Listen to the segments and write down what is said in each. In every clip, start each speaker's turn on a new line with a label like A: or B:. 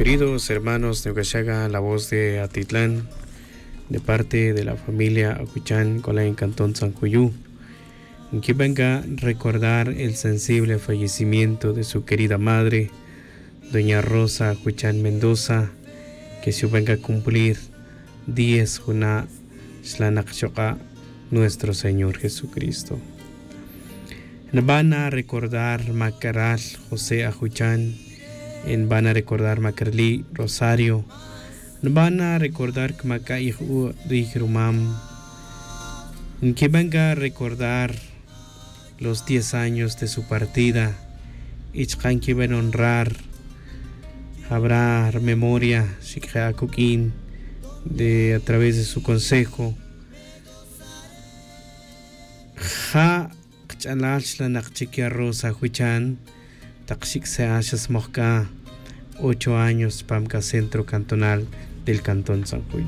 A: Queridos hermanos de Ugashaga, la voz de Atitlán, de parte de la familia Acuchán con la Cantón San Cuyú, que venga a recordar el sensible fallecimiento de su querida madre, doña Rosa Acuchán Mendoza, que se venga a cumplir 10 Juna Shlanakshoka, nuestro Señor Jesucristo. Van a recordar Macaral José Acuchán, van a recordar Macarli Rosario, van a recordar Macaihu Rijrumam, que venga a recordar los 10 años de su partida, y que van a honrar, habrá memoria, Shikha Kukin, a través de su consejo. Ja Chalach la Nakchikia Rosa Huichan, Takshik Seashas Mosca, 8 años, Pamca Centro Cantonal del Cantón San Juan.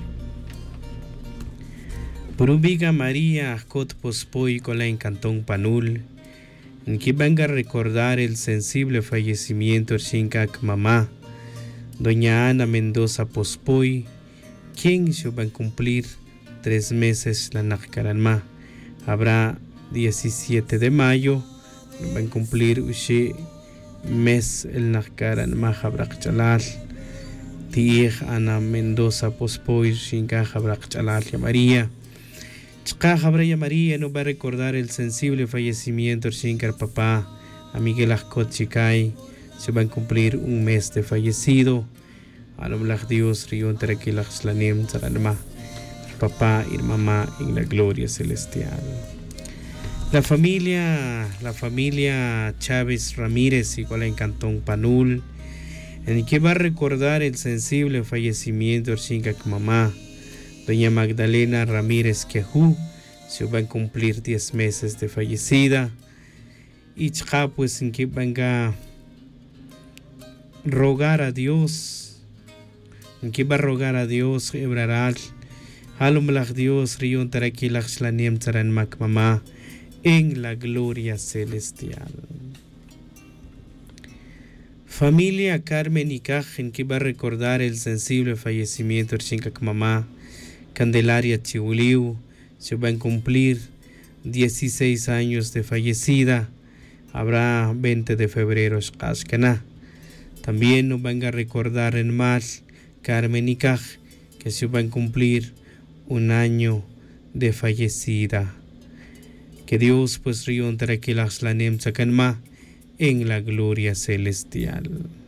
A: Purubiga María Akot Pospoy Cola en Cantón Panul, en que venga a recordar el sensible fallecimiento de Shinkak Mamá, doña Ana Mendoza Pospoy, quien se va a cumplir 3 meses la Nakkaranma. Habrá 17 de mayo, va a cumplir Ushi mes el Nakkaranma Habrak Chalal, Tieg Ana Mendoza Pospoy, Shinka Habrak Chalal María. Chka Habraya María no va a recordar el sensible fallecimiento de Shinkar Papá, a Miguel Akot Chicay, se va a cumplir 1 mes de fallecido. Alomlach Dios, Rion Terakilach Slanim Zaranma, papá y mamá en la gloria celestial. La familia Chávez Ramírez, igual en Cantón Panul, en el que va a recordar el sensible fallecimiento de Shinkak Mamá, doña Magdalena Ramírez Quejú, se va a cumplir 10 meses de fallecida. Y chka, pues en que venga a rogar a Dios, en que va a rogar a Dios, Ebraral, Halumlach Dios, Rion Tarakilach Shlanim Tzaran Mak Mamá, en la gloria celestial. Familia Carmen Ikaj, en que va a recordar el sensible fallecimiento de Shinkak Mamá, Candelaria Chiuliu, se van a cumplir 16 años de fallecida. Habrá 20 de febrero Shkashkana. También nos van a recordar en más Carmen Ikaj, que se van a cumplir 1 año de fallecida. Que Dios pues rion tarakilas lanem sakanma en la gloria celestial.